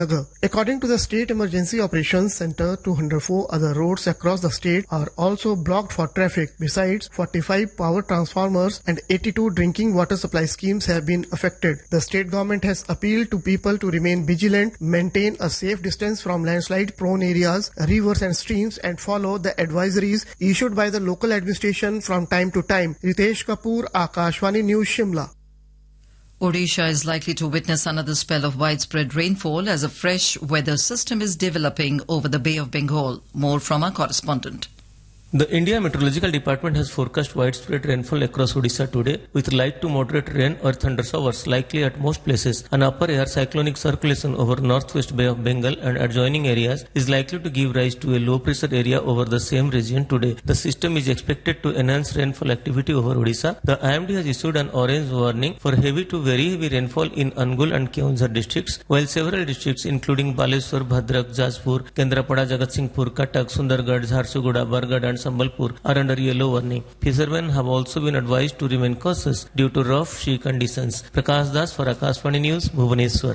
According to the State Emergency Operations Center, 204 other roads across the state are also blocked for traffic. Besides, 45 power transformers and 82 drinking water supply schemes have been affected. The state government has appealed to people to remain vigilant, maintain a safe distance from landslide-prone areas, rivers and streams, and follow the advisories issued by the local administration from time to time. Ritesh Kapoor, Akashvani News, Shimla. Odisha is likely to witness another spell of widespread rainfall as a fresh weather system is developing over the Bay of Bengal. More from our correspondent. The India Meteorological Department has forecast widespread rainfall across Odisha today with light to moderate rain or thunder showers likely at most places. An upper air cyclonic circulation over northwest Bay of Bengal and adjoining areas is likely to give rise to a low pressure area over the same region today. The system is expected to enhance rainfall activity over Odisha. The IMD has issued an orange warning for heavy to very heavy rainfall in Angul and Keonjhar districts, while several districts including Baleshwar, Bhadrak, Jajpur, Kendrapada, Jagatsinghpur, Cuttack, Sundargarh, Jharsuguda, Bargarh and Sambalpur are under yellow warning. Fishermen have also been advised to remain cautious due to rough sea conditions. Prakash Das for Akashvani News, Bhubaneswar.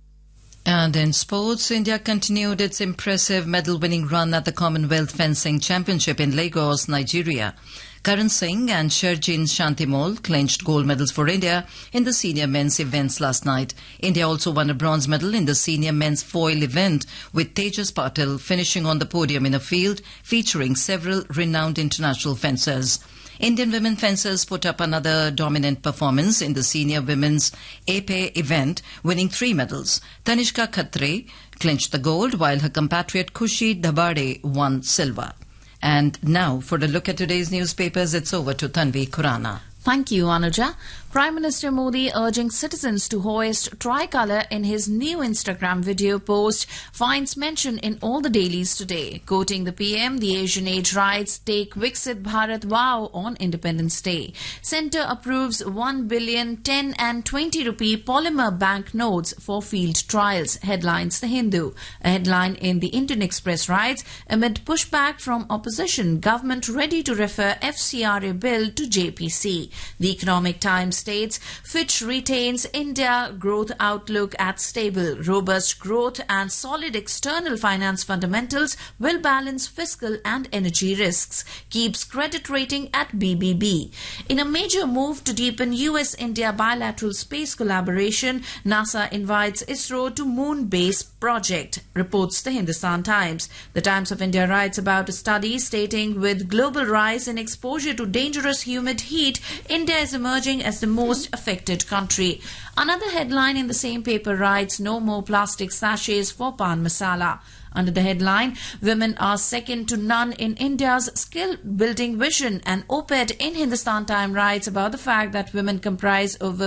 And in sports, India continued its impressive medal-winning run at the Commonwealth Fencing Championship in Lagos, Nigeria. Karan Singh and Sherjin Shantimol clinched gold medals for India in the senior men's events last night. India also won a bronze medal in the senior men's foil event, with Tejas Patil finishing on the podium in a field featuring several renowned international fencers. Indian women fencers put up another dominant performance in the senior women's épée event, winning 3 medals. Tanishka Khatre clinched the gold, while her compatriot Khushi Dhabade won silver. And now, for a look at today's newspapers, it's over to Tanvi Khurana. Thank you, Anuja. Prime Minister Modi urging citizens to hoist tricolour in his new Instagram video post finds mention in all the dailies today. Quoting the PM, the Asian Age writes, take Viksit Bharat Wow on Independence Day. Centre approves 1 billion 10 and 20 rupee polymer bank notes for field trials. Headlines The Hindu. A headline in the Indian Express writes, amid pushback from opposition, government ready to refer FCRA bill to JPC. The Economic Times states, Fitch retains India growth outlook at stable. Robust growth and solid external finance fundamentals will balance fiscal and energy risks. Keeps credit rating at BBB. In a major move to deepen US-India bilateral space collaboration, NASA invites ISRO to moon base project, reports the Hindustan Times. The Times of India writes about a study stating with global rise in exposure to dangerous humid heat, India is emerging as the most affected country. Another headline in the same paper writes, no more plastic sachets for pan masala. Under the headline, women are second to none in India's skill-building vision. An op-ed in Hindustan Times writes about the fact that women comprise over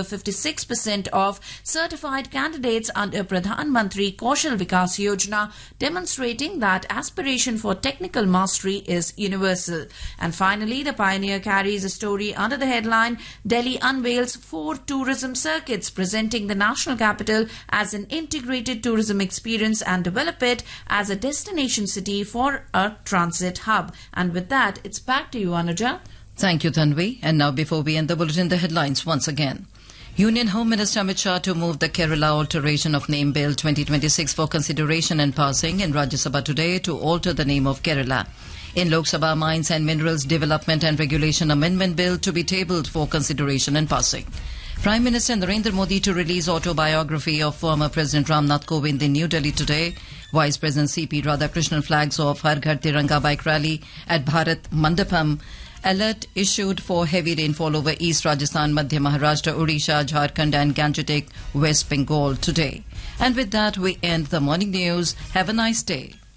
56% of certified candidates under Pradhan Mantri Kaushal Vikas Yojana, demonstrating that aspiration for technical mastery is universal. And finally, the Pioneer carries a story under the headline, Delhi unveils 4 tourism circuits, presenting the national capital as an integrated tourism experience and develop it as a destination city for a transit hub. And with that, it's back to you, Anuja. Thank you, Tanvi. And now, before we end the bulletin, the headlines once again. Union Home Minister Amit Shah to move the Kerala Alteration of Name Bill 2026 for consideration and passing in Rajya Sabha today to alter the name of Kerala. In Lok Sabha, Mines and Minerals Development and Regulation Amendment Bill to be tabled for consideration and passing. Prime Minister Narendra Modi to release autobiography of former President Ramnath Kovind in New Delhi today. Vice President C.P. Radhakrishnan flags off Har Ghar Tiranga bike rally at Bharat Mandapam. Alert issued for heavy rainfall over East Rajasthan, Madhya Maharashtra, Odisha, Jharkhand and Gangetic West Bengal today. And with that, we end the morning news. Have a nice day.